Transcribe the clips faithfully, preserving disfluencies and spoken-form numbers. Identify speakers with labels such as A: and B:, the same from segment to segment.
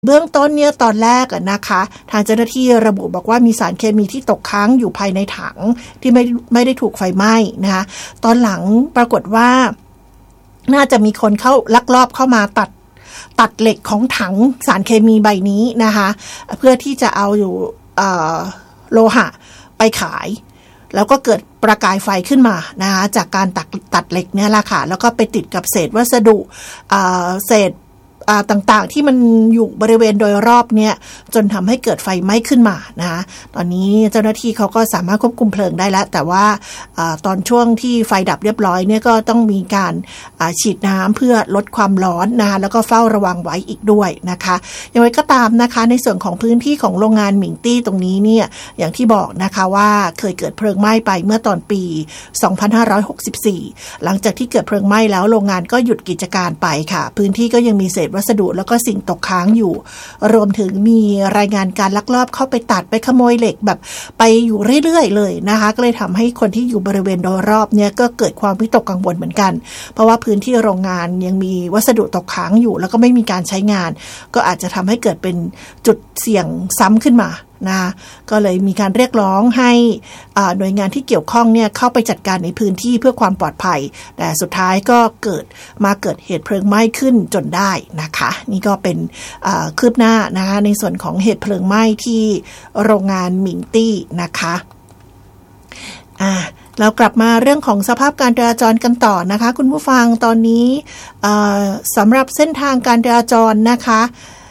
A: เบื้องต้นเนี่ยตอนแรกนะคะทางเจ้าหน้าที่ระบุบอกว่ามีสารเคมีที่ตกค้างอยู่ภายในถังที่ไม่ไม่ได้ถูกไฟไหม้นะคะตอนหลังปรากฏว่าน่าจะมีคนเข้าลักลอบเข้ามาตัดตัดเหล็กของถังสารเคมีใบนี้นะคะเพื่อที่จะเอาอยู่โลหะไปขายแล้วก็เกิดประกายไฟขึ้นมานะคะจากการตัดตัดเหล็กเนี่ยแหละค่ะแล้วก็ไปติดกับเศษวัสดุเศษต่างๆที่มันอยู่บริเวณโดยรอบเนี่ยจนทำให้เกิดไฟไหม้ขึ้นมานะคะตอนนี้เจ้าหน้าที่เขาก็สามารถควบคุมเพลิงได้แล้วแต่ว่าตอนช่วงที่ไฟดับเรียบร้อยเนี่ยก็ต้องมีการฉีดน้ำเพื่อลดความร้อนนะคะแล้วก็เฝ้าระวังไว้อีกด้วยนะคะอย่างไรก็ตามนะคะในส่วนของพื้นที่ของโรงงานหมิงตี้ตรงนี้เนี่ยอย่างที่บอกนะคะว่าเคยเกิดเพลิงไหม้ไปเมื่อตอนปีสองพันห้าร้อยหกสิบสี่หลังจากที่เกิดเพลิงไหม้แล้วโรงงานก็หยุดกิจการไปค่ะพื้นที่ก็ยังมีเศษวัสดุแล้วก็สิ่งตกค้างอยู่รวมถึงมีรายงานการลักลอบเข้าไปตัดไปขโมยเหล็กแบบไปอยู่เรื่อยๆเลยนะคะก็เลยทำให้คนที่อยู่บริเวณโดยรอบเนี่ยก็เกิดความวิตกกังวลเหมือนกันเพราะว่าพื้นที่โรงงานยังมีวัสดุตกค้างอยู่แล้วก็ไม่มีการใช้งานก็อาจจะทำให้เกิดเป็นจุดเสี่ยงซ้ำขึ้นมานะก็เลยมีการเรียกร้องให้หน่วยงานที่เกี่ยวข้องเนี่ยเข้าไปจัดการในพื้นที่เพื่อความปลอดภัยแต่สุดท้ายก็เกิดมาเกิดเหตุเพลิงไหม้ขึ้นจนได้นะคะนี่ก็เป็นคืบหน้านะคะในส่วนของเหตุเพลิงไหม้ที่โรงงานหมิงตี้นะคะอ่าเรากลับมาเรื่องของสภาพการจราจรกันต่อนะคะคุณผู้ฟังตอนนี้สำหรับเส้นทางการจราจรนะคะ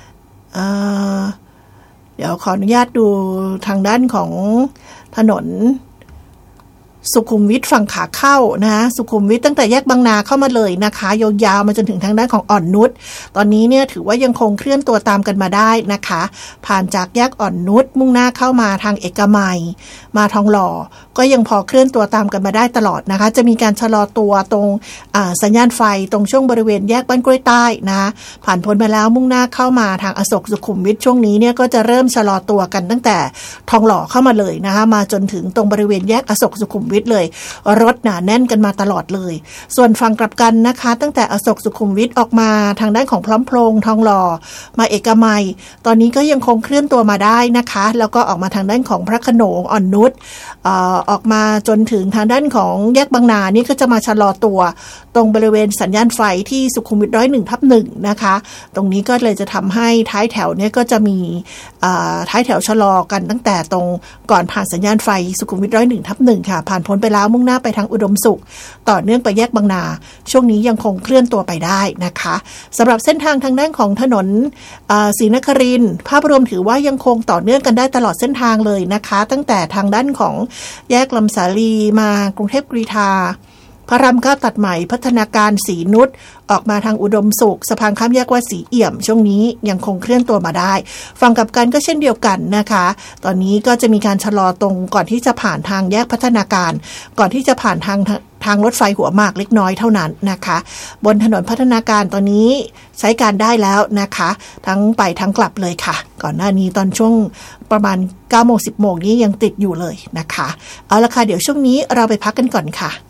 A: เดี๋ยวขออนุญาตดูทางด้านของถนนสุขุมวิทฝั่งขาเข้านะสุขุมวิทตั้งแต่แยกบางนาเข้ามาเลยนะคะยาวๆมาจนถึงทางด้านของอ่อนนุชตอนนี้เนี่ยถือว่ายังคงเคลื่อนตัวตามกันมาได้นะคะผ่านจากแยกอ่อนนุชมุ่งหน้าเข้ามาทางเอกมัยมาทองหล่อก็ยังพอเคลื่อนตัวตามกันมาได้ตลอดนะคะจะมีการชะลอตัวตรงสัญญาณไฟตรงช่วงบริเวณแยกบ้านกล้วยใต้นะผ่านพ้นมาแล้วมุ่งหน้าเข้ามาทางอโศกสุขุมวิทช่วงนี้เนี่ยก็จะเริ่มชะลอตัวกันตั้งแต่ทองหล่อเข้ามาเลยนะคะมาจนถึงตรงบริเวณแยกอโศกสุขุมวิทเลยรถหนาแน่นกันมาตลอดเลยส่วนฝั่งกลับกันนะคะตั้งแต่อโศกสุขุมวิทออกมาทางด้านของพร้อมพลงทองหล่อมาเอกมัยตอนนี้ก็ยังคงเคลื่อนตัวมาได้นะคะแล้วก็ออกมาทางด้านของพระโขนงอ่อนนุชเอ่อออกมาจนถึงทางด้านของแยกบางนานี่ก็จะมาชะลอตัวตรงบริเวณสัญญาณไฟที่สุขุมวิทร้อยหนึ่งทับหนึ่งนะคะตรงนี้ก็เลยจะทำให้ท้ายแถวเนี่ยก็จะมีท้ายแถวชะลอกันตั้งแต่ตรงก่อนผ่านสัญญาณไฟสุขุมวิทร้อยหนึ่งทับหนึ่งค่ะผ่านพ้นไปแล้วมุ่งหน้าไปทางอุดมสุขต่อเนื่องไปแยกบางนาช่วงนี้ยังคงเคลื่อนตัวไปได้นะคะสำหรับเส้นทางทางด้านของถนนศรีนครินทร์ภาพรวมถือว่ายังคงต่อเนื่องกันได้ตลอดเส้นทางเลยนะคะตั้งแต่ทางด้านของแยกลำสาลีมากรุงเทพกรีฑาพระรามเก้าตัดใหม่พัฒนาการศรีนุชออกมาทางอุดมสุขสะพานข้ามแยกวัดศรีเอี่ยมช่วงนี้ยังคงเคลื่อนตัวมาได้ฝั่งกลับกันก็เช่นเดียวกันนะคะตอนนี้ก็จะมีการชะลอตรงก่อนที่จะผ่านทางแยกพัฒนาการก่อนที่จะผ่านทางทางรถไฟหัวหมากเล็กน้อยเท่านั้นนะคะบนถนนพัฒนาการตอนนี้ใช้การได้แล้วนะคะทั้งไปทั้งกลับเลยค่ะก่อนหน้านี้ตอนช่วงประมาณ เก้าโมง สิบโมงนี้ยังติดอยู่เลยนะคะเอาละค่ะเดี๋ยวช่วงนี้เราไปพักกันก่อนค่ะ